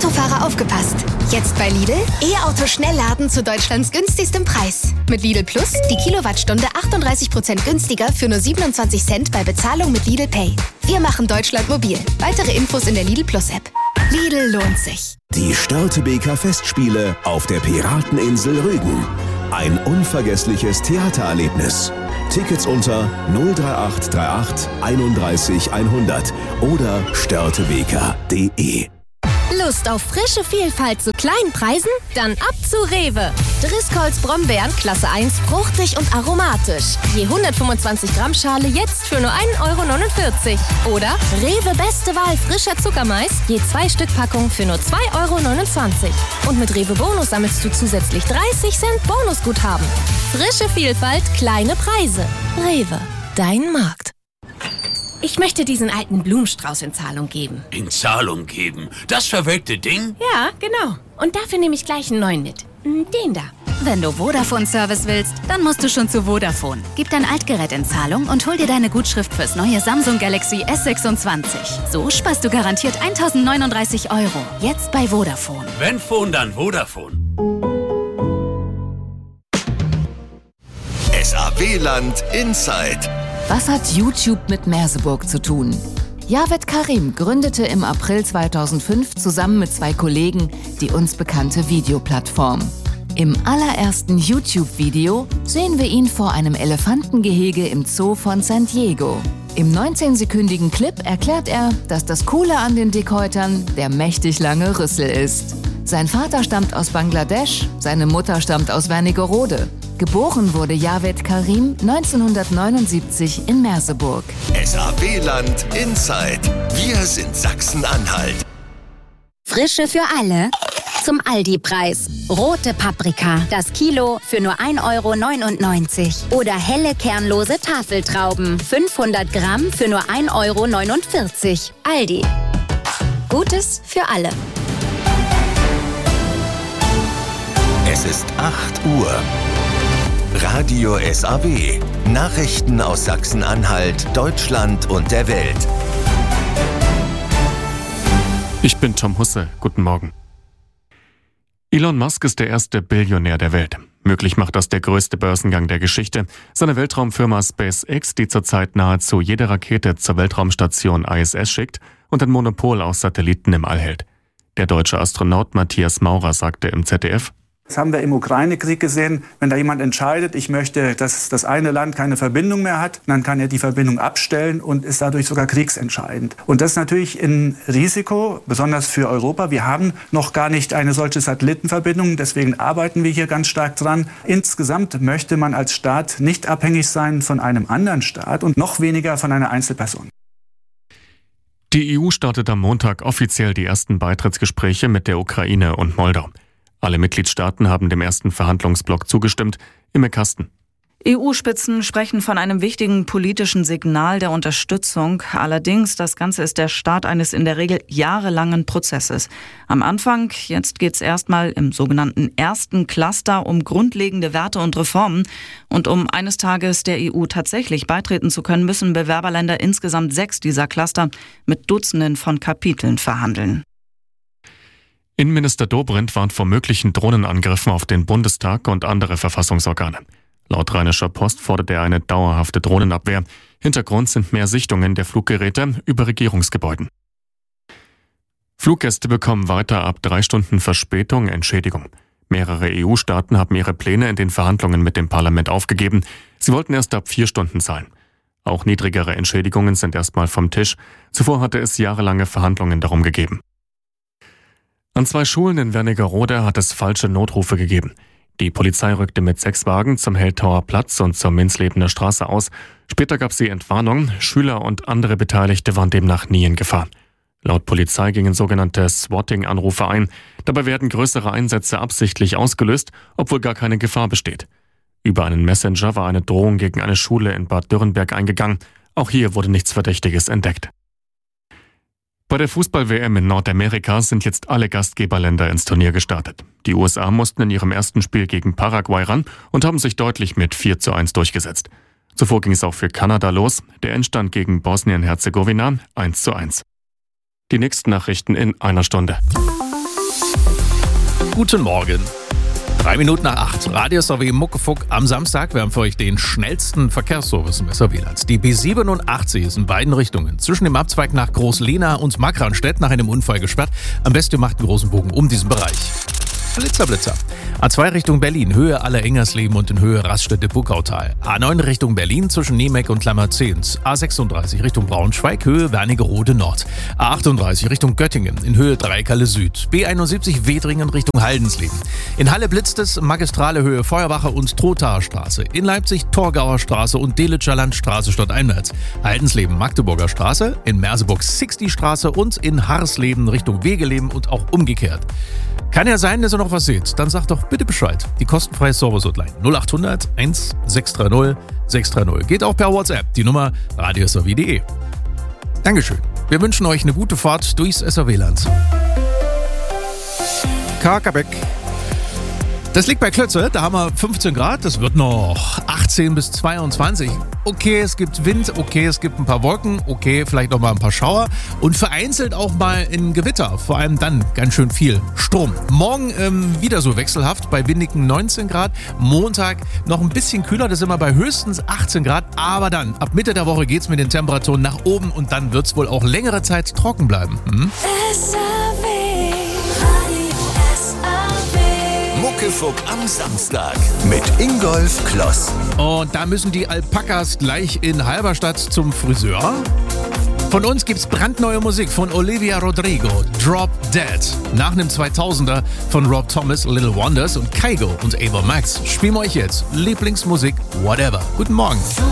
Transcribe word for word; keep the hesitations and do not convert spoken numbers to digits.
Autofahrer aufgepasst. Jetzt bei Lidl E-Auto Schnellladen zu Deutschlands günstigstem Preis. Mit Lidl Plus die Kilowattstunde achtunddreißig Prozent günstiger für nur siebenundzwanzig Cent bei Bezahlung mit Lidl Pay. Wir machen Deutschland mobil. Weitere Infos in der Lidl Plus App. Lidl lohnt sich. Die Störtebeker Festspiele auf der Pirateninsel Rügen. Ein unvergessliches Theatererlebnis. Tickets unter null drei acht drei acht einunddreißig hundert oder störtebeker punkt de. Lust auf frische Vielfalt zu kleinen Preisen? Dann ab zu Rewe. Driscolls Brombeeren Klasse eins, fruchtig und aromatisch. Je hundertfünfundzwanzig Gramm Schale jetzt für nur ein Euro neunundvierzig. Oder Rewe Beste Wahl frischer Zuckermais, je zwei Stück Packung für nur zwei Euro neunundzwanzig. Und mit Rewe Bonus sammelst du zusätzlich dreißig Cent Bonusguthaben. Frische Vielfalt, kleine Preise. Rewe, dein Markt. Ich möchte diesen alten Blumenstrauß in Zahlung geben. In Zahlung geben? Das verwelkte Ding? Ja, genau. Und dafür nehme ich gleich einen neuen mit. Den da. Wenn du Vodafone-Service willst, dann musst du schon zu Vodafone. Gib dein Altgerät in Zahlung und hol dir deine Gutschrift fürs neue Samsung Galaxy S sechsundzwanzig. So sparst du garantiert eintausendneununddreißig Euro. Jetzt bei Vodafone. Wenn Phone, dann Vodafone. S A W-Land Inside. Was hat YouTube mit Merseburg zu tun? Javed Karim gründete im April zweitausendfünf zusammen mit zwei Kollegen die uns bekannte Videoplattform. Im allerersten YouTube-Video sehen wir ihn vor einem Elefantengehege im Zoo von San Diego. Im neunzehnsekündigen Clip erklärt er, dass das Coole an den Dickhäutern der mächtig lange Rüssel ist. Sein Vater stammt aus Bangladesch, seine Mutter stammt aus Wernigerode. Geboren wurde Javed Karim neunzehnhundertneunundsiebzig in Merseburg. S A W-Land Inside. Wir sind Sachsen-Anhalt. Frische für alle zum Aldi-Preis. Rote Paprika, das Kilo für nur ein Euro neunundneunzig. Oder helle kernlose Tafeltrauben, fünfhundert Gramm für nur ein Euro neunundvierzig. Aldi. Gutes für alle. Es ist acht Uhr. Radio S A W. Nachrichten aus Sachsen-Anhalt, Deutschland und der Welt. Ich bin Tom Husse. Guten Morgen. Elon Musk ist der erste Billionär der Welt. Möglich macht das der größte Börsengang der Geschichte. Seine Weltraumfirma SpaceX, die zurzeit nahezu jede Rakete zur Weltraumstation I S S schickt und ein Monopol auf Satelliten im All hält. Der deutsche Astronaut Matthias Maurer sagte im Z D F: Das haben wir im Ukraine-Krieg gesehen. Wenn da jemand entscheidet, ich möchte, dass das eine Land keine Verbindung mehr hat, dann kann er die Verbindung abstellen und ist dadurch sogar kriegsentscheidend. Und das ist natürlich ein Risiko, besonders für Europa. Wir haben noch gar nicht eine solche Satellitenverbindung, deswegen arbeiten wir hier ganz stark dran. Insgesamt möchte man als Staat nicht abhängig sein von einem anderen Staat und noch weniger von einer Einzelperson. Die E U startet am Montag offiziell die ersten Beitrittsgespräche mit der Ukraine und Moldau. Alle Mitgliedstaaten haben dem ersten Verhandlungsblock zugestimmt. Imme Kasten. E U-Spitzen sprechen von einem wichtigen politischen Signal der Unterstützung. Allerdings, das Ganze ist der Start eines in der Regel jahrelangen Prozesses. Am Anfang, jetzt geht es erstmal im sogenannten ersten Cluster um grundlegende Werte und Reformen. Und um eines Tages der E U tatsächlich beitreten zu können, müssen Bewerberländer insgesamt sechs dieser Cluster mit Dutzenden von Kapiteln verhandeln. Innenminister Dobrindt warnt vor möglichen Drohnenangriffen auf den Bundestag und andere Verfassungsorgane. Laut Rheinischer Post fordert er eine dauerhafte Drohnenabwehr. Hintergrund sind mehr Sichtungen der Fluggeräte über Regierungsgebäuden. Fluggäste bekommen weiter ab drei Stunden Verspätung Entschädigung. Mehrere E U-Staaten haben ihre Pläne in den Verhandlungen mit dem Parlament aufgegeben. Sie wollten erst ab vier Stunden zahlen. Auch niedrigere Entschädigungen sind erstmal vom Tisch. Zuvor hatte es jahrelange Verhandlungen darum gegeben. An zwei Schulen in Wernigerode hat es falsche Notrufe gegeben. Die Polizei rückte mit sechs Wagen zum Heldtauer Platz und zur Minzlebener Straße aus. Später gab sie Entwarnung. Schüler und andere Beteiligte waren demnach nie in Gefahr. Laut Polizei gingen sogenannte Swatting-Anrufe ein. Dabei werden größere Einsätze absichtlich ausgelöst, obwohl gar keine Gefahr besteht. Über einen Messenger war eine Drohung gegen eine Schule in Bad Dürrenberg eingegangen. Auch hier wurde nichts Verdächtiges entdeckt. Bei der Fußball-W M in Nordamerika sind jetzt alle Gastgeberländer ins Turnier gestartet. Die U S A mussten in ihrem ersten Spiel gegen Paraguay ran und haben sich deutlich mit vier zu eins durchgesetzt. Zuvor ging es auch für Kanada los, der Endstand gegen Bosnien-Herzegowina eins zu eins. Die nächsten Nachrichten in einer Stunde. Guten Morgen. Drei Minuten nach acht. Radio S R W Muckefuck am Samstag. Wir haben für euch den schnellsten Verkehrsservice im S R W-Land. Die B siebenundachtzig ist in beiden Richtungen zwischen dem Abzweig nach Groß-Lehna und Markranstädt nach einem Unfall gesperrt. Am besten ihr macht einen großen Bogen um diesen Bereich. Blitzer, Blitzer. A zwei Richtung Berlin, Höhe Allerengersleeben und in Höhe Raststätte-Buckautal. A neun Richtung Berlin zwischen Niemeck und Lammerzehns. A sechsunddreißig Richtung Braunschweig, Höhe Wernigerode Nord. A achtunddreißig Richtung Göttingen, in Höhe Dreikalle Süd. B einundsiebzig Wedringen Richtung Haldensleben. In Halle blitzt es, Magistrale Höhe Feuerwache und Trothaer Straße. In Leipzig Torgauer Straße und Delitscher Landstraße stadteinwärts. Haldensleben Magdeburger Straße, in Merseburg Sixty Straße und in Harsleben Richtung Wegeleben und auch umgekehrt. Kann ja sein, dass ihr noch was seht. Dann sagt doch bitte Bescheid. Die kostenfreie Service-Hotline null acht hundert eins sechs drei null sechs drei null. Geht auch per WhatsApp. Die Nummer radio s r w punkt d e. Dankeschön. Wir wünschen euch eine gute Fahrt durchs S R W-Land. Karkabeck. Das liegt bei Klötze, da haben wir fünfzehn Grad, das wird noch achtzehn bis zweiundzwanzig. Okay, es gibt Wind, okay, es gibt ein paar Wolken, okay, vielleicht noch mal ein paar Schauer und vereinzelt auch mal ein Gewitter, vor allem dann ganz schön viel Sturm. Morgen ähm, wieder so wechselhaft bei windigen neunzehn Grad, Montag noch ein bisschen kühler, da sind wir bei höchstens achtzehn Grad, aber dann, ab Mitte der Woche geht's mit den Temperaturen nach oben und dann wird's wohl auch längere Zeit trocken bleiben. Hm? Muckefuck am Samstag mit Ingolf Kloss. Und da müssen die Alpakas gleich in Halberstadt zum Friseur. Von uns gibt's brandneue Musik von Olivia Rodrigo, Drop Dead. Nach einem zweitausender von Rob Thomas, Little Wonders und Kygo und Ava Max. Spielen wir euch jetzt Lieblingsmusik, whatever. Guten Morgen.